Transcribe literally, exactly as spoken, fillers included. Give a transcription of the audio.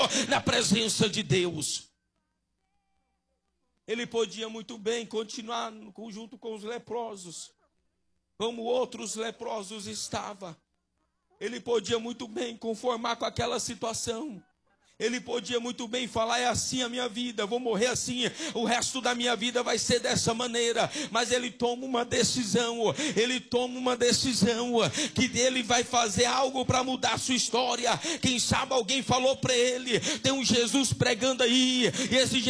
na presença de Deus. Ele podia muito bem continuar junto com os leprosos, como outros leprosos estavam. Ele podia muito bem conformar com aquela situação. Ele podia muito bem falar, é assim a minha vida, vou morrer assim, o resto da minha vida vai ser dessa maneira. Mas ele toma uma decisão, ele toma uma decisão, que ele vai fazer algo para mudar a sua história. Quem sabe alguém falou para ele, tem um Jesus pregando aí, e esse